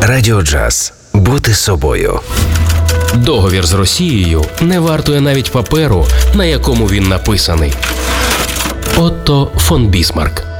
Радіо Джаз. Бути собою. Договір з Росією не вартує навіть паперу, на якому він написаний. Отто фон Бісмарк.